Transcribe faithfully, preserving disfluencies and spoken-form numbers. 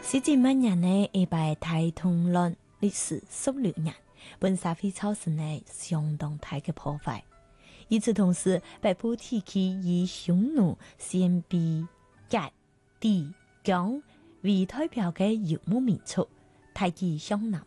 西晋末年呢，一败大通乱，历时十六年，本社会造成呢相当大嘅破坏。与此同时，北部地区以匈奴、鲜卑、羯、氐、羌为代表嘅游牧民族，大举向南